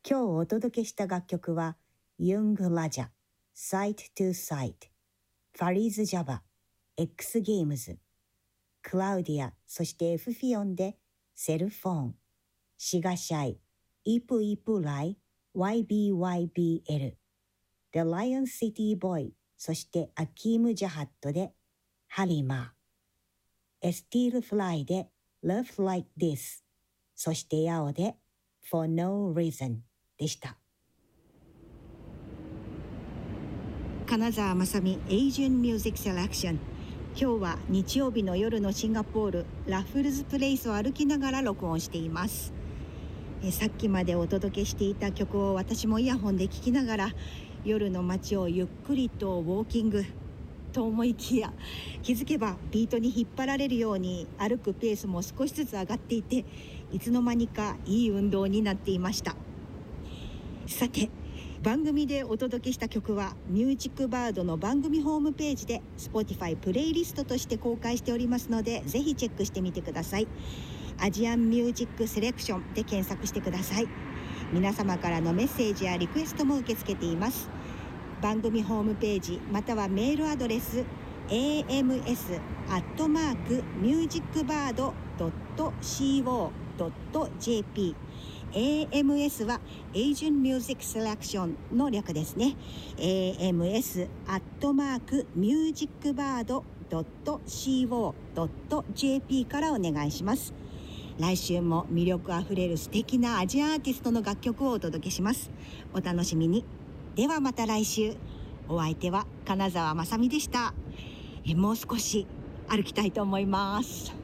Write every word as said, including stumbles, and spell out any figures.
今日お届けした楽曲はユング・ラジャ、Sight to Sight、ファリーズ・ジャバ、X ゲームズ、クラウディア、そしてエフフィオンでセルフォン、シガシャイ、イプイプライ、ワイビーワイビーエル、The Lion City Boy、そしてアキーム・ジャハットでハリマー、エスティール・フライで Love Like This、そしてヤオで For No Reason でした。金沢まさみ Asian Music Selection。今日は日曜日の夜のシンガポールラフルズプレイスを歩きながら録音しています。えさっきまでお届けしていた曲を私もイヤホンで聴きながら夜の街をゆっくりとウォーキングと思いきや、気づけばビートに引っ張られるように歩くペースも少しずつ上がっていて、いつの間にかいい運動になっていました。さて、番組でお届けした曲はミュージックバードの番組ホームページで Spotify プレイリストとして公開しておりますので、ぜひチェックしてみてください。アジアンミュージックセレクションで検索してください。皆様からのメッセージやリクエストも受け付けています。番組ホームページまたはメールアドレス エーエムエス アットマーク ミュージックバード ドット コー ドット ジェーピー、 エーエムエス は Asian Music Selection の略ですね。 エーエムエス アットマーク ミュージックバード ドット コー ドット ジェーピー からお願いします。来週も魅力あふれる素敵なアジアアーティストの楽曲をお届けします。お楽しみに。ではまた来週。お相手は金沢まさみでした。えもう少し歩きたいと思います。